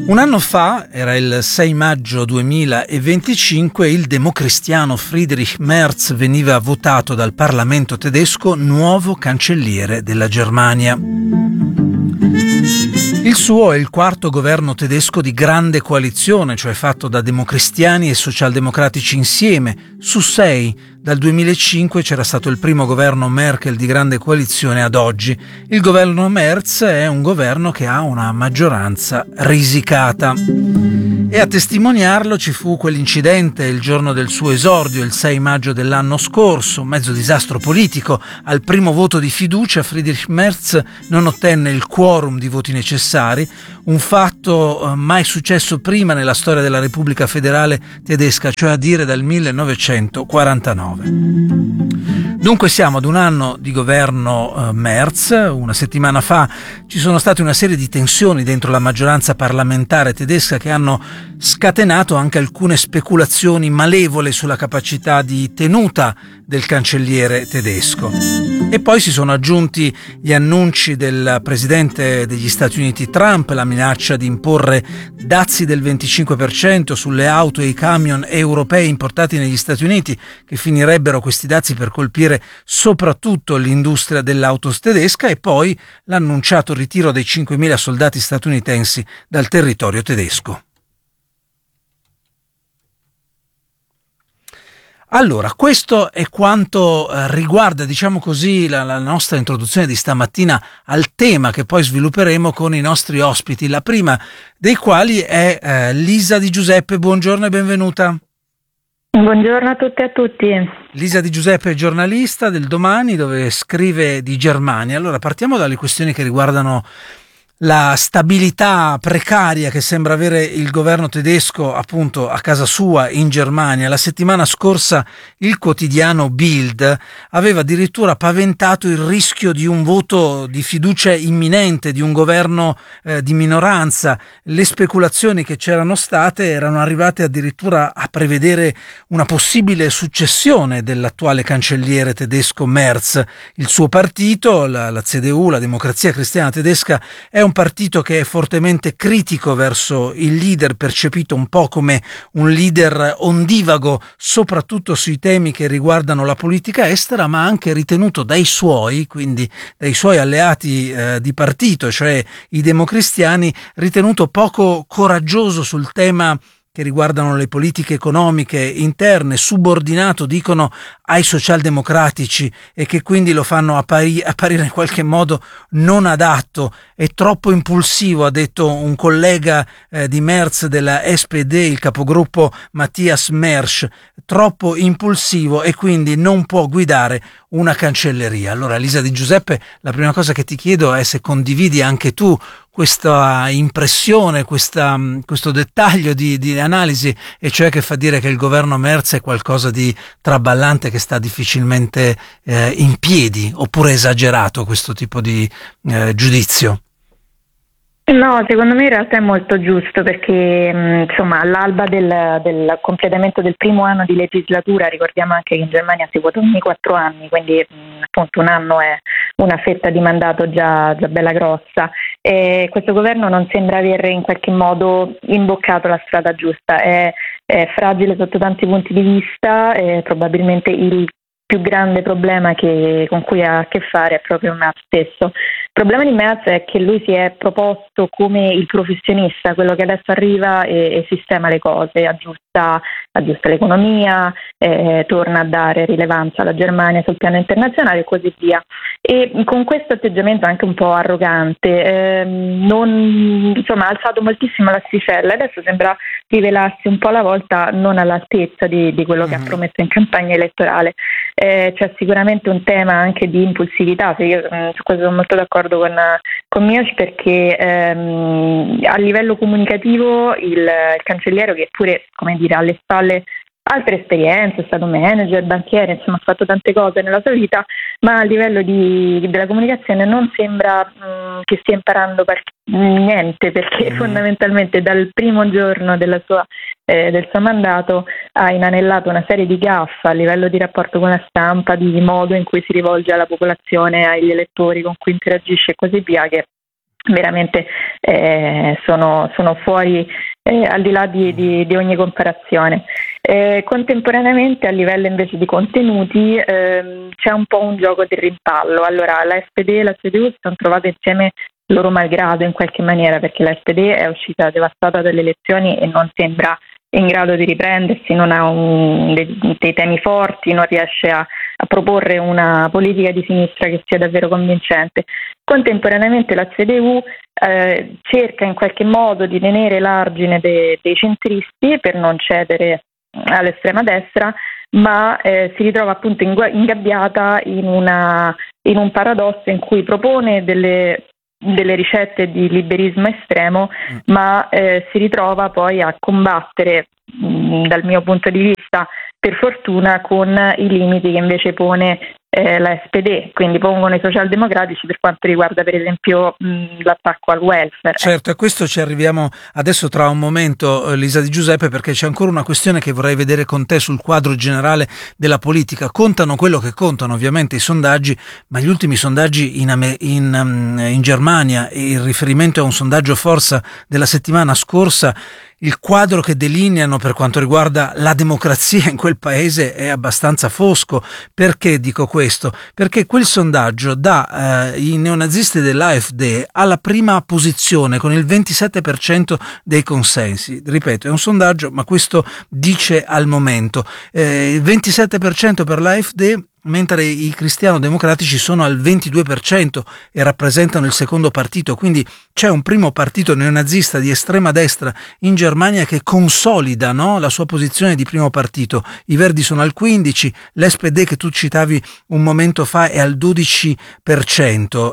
Un anno fa, era il 6 maggio 2025, il democristiano Friedrich Merz veniva votato dal Parlamento tedesco nuovo cancelliere della Germania. Il suo è il quarto governo tedesco di grande coalizione, cioè fatto da democristiani e socialdemocratici insieme. Su 6, dal 2005 c'era stato il primo governo Merkel di grande coalizione ad oggi. Il governo Merz è un governo che ha una maggioranza risicata. E a testimoniarlo ci fu quell'incidente il giorno del suo esordio, il 6 maggio dell'anno scorso, un mezzo disastro politico. Al primo voto di fiducia Friedrich Merz non ottenne il quorum di voti necessari, un fatto mai successo prima nella storia della Repubblica Federale Tedesca, cioè a dire dal 1949. Dunque siamo ad un anno di governo Merz. Una settimana fa ci sono state una serie di tensioni dentro la maggioranza parlamentare tedesca che hanno scatenato anche alcune speculazioni malevole sulla capacità di tenuta del cancelliere tedesco. E poi si sono aggiunti gli annunci del presidente degli Stati Uniti Trump, la minaccia di imporre dazi del 25% sulle auto e i camion europei importati negli Stati Uniti, che finirebbero questi dazi per colpire soprattutto l'industria dell'auto tedesca, e poi l'annunciato ritiro dei 5.000 soldati statunitensi dal territorio tedesco. Allora, questo è quanto riguarda, diciamo così, la nostra introduzione di stamattina al tema che poi svilupperemo con i nostri ospiti, la prima dei quali è Lisa Di Giuseppe. Buongiorno e benvenuta. Buongiorno a tutte e a tutti. Lisa Di Giuseppe è giornalista del Domani, dove scrive di Germania. Allora, partiamo dalle questioni che riguardano la stabilità precaria che sembra avere il governo tedesco appunto a casa sua in Germania. La settimana scorsa il quotidiano Bild aveva addirittura paventato il rischio di un voto di fiducia imminente, di un governo di minoranza. Le speculazioni che c'erano state erano arrivate addirittura a prevedere una possibile successione dell'attuale cancelliere tedesco Merz. Il suo partito, la CDU, la Democrazia Cristiana Tedesca, è un partito che è fortemente critico verso il leader, percepito un po' come un leader ondivago, soprattutto sui temi che riguardano la politica estera, ma anche ritenuto dai suoi, quindi dai suoi alleati di partito, cioè i democristiani, ritenuto poco coraggioso sul tema che riguardano le politiche economiche interne, subordinato, dicono, ai socialdemocratici, e che quindi lo fanno apparire in qualche modo non adatto. È troppo impulsivo, ha detto un collega di Merz della SPD, il capogruppo Matthias Mersch, troppo impulsivo e quindi non può guidare una cancelleria. Allora, Lisa Di Giuseppe, la prima cosa che ti chiedo è se condividi anche tu questa impressione, questo dettaglio di analisi, e cioè che fa dire che il governo Merz è qualcosa di traballante che sta difficilmente in piedi, oppure è esagerato questo tipo di giudizio? No, secondo me in realtà è molto giusto, perché insomma all'alba del completamento del primo anno di legislatura, ricordiamo anche che in Germania si vota ogni 4 anni, quindi appunto un anno è una fetta di mandato già bella grossa, e questo governo non sembra aver in qualche modo imboccato la strada giusta, è fragile sotto tanti punti di vista, probabilmente il più grande problema con cui ha a che fare è proprio Merz stesso. Il problema di Merz è che lui si è proposto come il professionista, quello che adesso arriva e sistema le cose, aggiusta l'economia, torna a dare rilevanza alla Germania sul piano internazionale e così via. E con questo atteggiamento anche un po' arrogante, ha alzato moltissimo l'asticella, e adesso sembra rivelarsi un po' alla volta non all'altezza di quello che ha promesso in campagna elettorale. C'è sicuramente un tema anche di impulsività, io su questo sono molto d'accordo con Mioch, perché a livello comunicativo il cancelliere, che pure, come dire, alle spalle altre esperienze, è stato manager, banchiere, insomma ha fatto tante cose nella sua vita, ma a livello della comunicazione non sembra che stia imparando niente, perché fondamentalmente dal primo giorno del suo mandato ha inanellato una serie di gaffe a livello di rapporto con la stampa, di modo in cui si rivolge alla popolazione, agli elettori con cui interagisce e così via, che veramente sono fuori, al di là di ogni comparazione. Contemporaneamente, a livello invece di contenuti, c'è un po' un gioco del rimpallo. Allora, la SPD e la CDU si sono trovate insieme loro malgrado in qualche maniera, perché la SPD è uscita devastata dalle elezioni e non sembra in grado di riprendersi, non ha dei temi forti, non riesce a proporre una politica di sinistra che sia davvero convincente. Contemporaneamente la CDU cerca in qualche modo di tenere l'argine dei centristi per non cedere all'estrema destra, ma si ritrova appunto ingabbiata in un paradosso in cui propone delle ricette di liberismo estremo, ma si ritrova poi a combattere, dal mio punto di vista, per fortuna, con i limiti che invece pone la SPD, quindi pongono i socialdemocratici per quanto riguarda per esempio l'attacco al welfare. Certo, a questo ci arriviamo adesso tra un momento, Lisa Di Giuseppe, perché c'è ancora una questione che vorrei vedere con te sul quadro generale della politica. Contano quello che contano ovviamente i sondaggi, ma gli ultimi sondaggi in Germania, e il riferimento a un sondaggio Forza della settimana scorsa, il quadro che delineano per quanto riguarda la democrazia in quel paese è abbastanza fosco. Perché dico questo? Perché quel sondaggio dà i neonazisti dell'AfD alla prima posizione con il 27% dei consensi. Ripeto, è un sondaggio, ma questo dice al momento. Il 27% per l'AfD, mentre i cristiano-democratici sono al 22% e rappresentano il secondo partito. Quindi c'è un primo partito neonazista di estrema destra in Germania che consolida, no, la sua posizione di primo partito. I Verdi sono al 15%, l'SPD che tu citavi un momento fa è al 12%.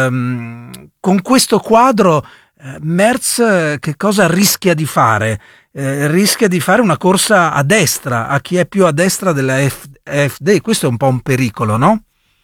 Con questo quadro Merz che cosa rischia di fare? Rischia di fare una corsa a destra, a chi è più a destra della AfD. Questo è un po' un pericolo, no?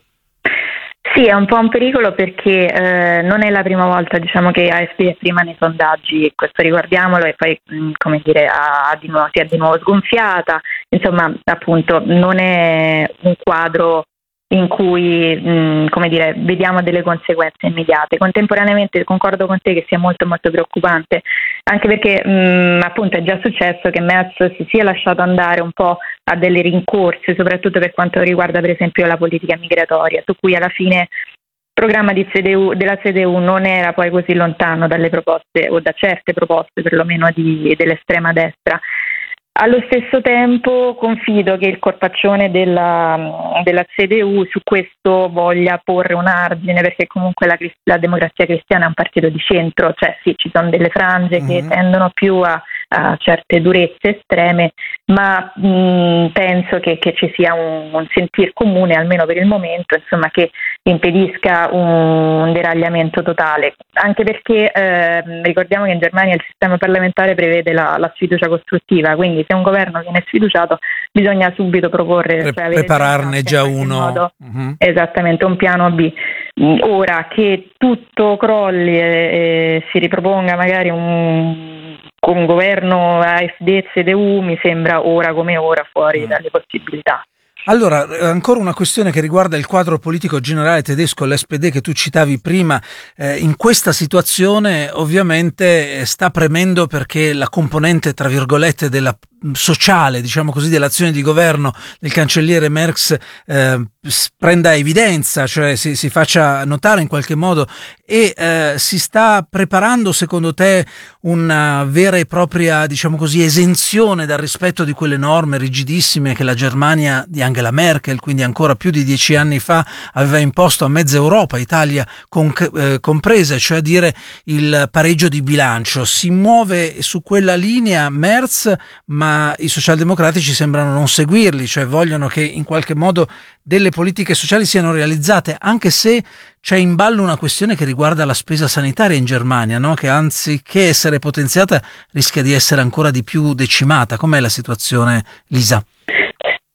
Sì, è un po' un pericolo perché non è la prima volta, diciamo, che AfD è prima nei sondaggi, questo ricordiamolo, e poi come dire si è di nuovo sgonfiata. Insomma, appunto, non è un quadro in cui come dire, vediamo delle conseguenze immediate. Contemporaneamente concordo con te che sia molto molto preoccupante, anche perché appunto è già successo che Merz si sia lasciato andare un po' a delle rincorse, soprattutto per quanto riguarda per esempio la politica migratoria, su cui alla fine il programma della CDU non era poi così lontano dalle proposte, o da certe proposte perlomeno dell'estrema destra. Allo stesso tempo confido che il corpaccione della CDU su questo voglia porre un argine, perché comunque la Democrazia Cristiana è un partito di centro, cioè sì, ci sono delle frange che tendono più a certe durezze estreme, ma penso che ci sia un sentir comune, almeno per il momento, insomma, che impedisca un deragliamento totale, anche perché ricordiamo che in Germania il sistema parlamentare prevede la sfiducia costruttiva, quindi se un governo viene sfiduciato bisogna subito proporre, prepararne già uno, esattamente, un piano B. Ora che tutto crolli e si riproponga magari con un governo AfD-CDU, mi sembra ora come ora fuori dalle possibilità. Allora, ancora una questione che riguarda il quadro politico generale tedesco, l'SPD che tu citavi prima. In questa situazione ovviamente sta premendo perché la componente, tra virgolette, della sociale, diciamo così, dell'azione di governo del cancelliere Merz prenda evidenza, cioè si faccia notare in qualche modo, e si sta preparando, secondo te, una vera e propria, diciamo così, esenzione dal rispetto di quelle norme rigidissime che la Germania di Angela Merkel, quindi ancora più di 10 anni fa, aveva imposto a mezza Europa, Italia compresa, cioè a dire il pareggio di bilancio. Si muove su quella linea Merz, ma i socialdemocratici sembrano non seguirli, cioè vogliono che in qualche modo delle politiche sociali siano realizzate, anche se c'è in ballo una questione che riguarda la spesa sanitaria in Germania, no? Che anziché essere potenziata rischia di essere ancora di più decimata. Com'è la situazione, Lisa?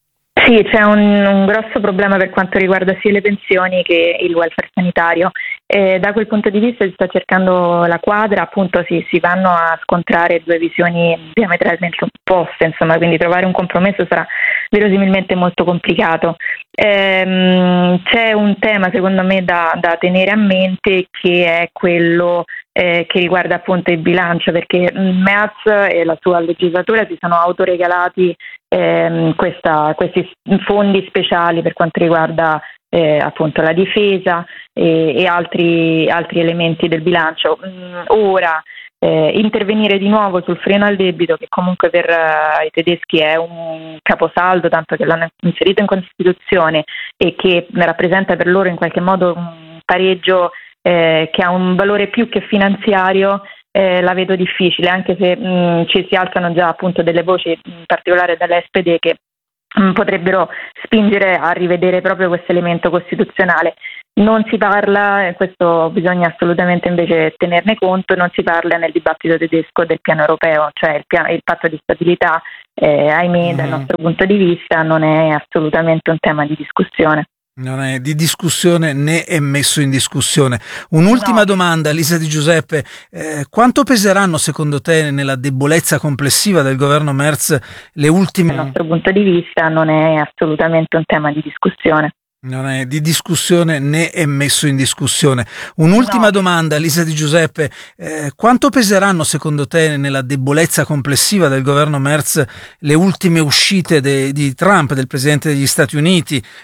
Sì, c'è un grosso problema per quanto riguarda sia le pensioni che il welfare sanitario. Da quel punto di vista si sta cercando la quadra, appunto si vanno a scontrare due visioni diametralmente opposte, insomma, quindi trovare un compromesso sarà verosimilmente molto complicato. C'è un tema secondo me da tenere a mente, che è quello che riguarda appunto il bilancio, perché Merz e la sua legislatura si sono autoregalati questi fondi speciali per quanto riguarda appunto la difesa e altri elementi del bilancio. Ora intervenire di nuovo sul freno al debito, che comunque per i tedeschi è un caposaldo, tanto che l'hanno inserito in Costituzione e che rappresenta per loro in qualche modo un pareggio che ha un valore più che finanziario, la vedo difficile, anche se ci si alzano già appunto delle voci, in particolare dall'SPD, che potrebbero spingere a rivedere proprio questo elemento costituzionale. Non si parla, e questo bisogna assolutamente invece tenerne conto, non si parla nel dibattito tedesco del piano europeo, cioè il patto di stabilità, ahimè, dal nostro punto di vista non è assolutamente un tema di discussione. Non è di discussione né è messo in discussione. Un'ultima domanda, Lisa Di Giuseppe, quanto peseranno secondo te nella debolezza complessiva del governo Merz le ultime... Dal nostro punto di vista non è assolutamente un tema di discussione. Non è di discussione né è messo in discussione. Un'ultima domanda, Lisa Di Giuseppe, quanto peseranno secondo te nella debolezza complessiva del governo Merz le ultime uscite di Trump, del Presidente degli Stati Uniti,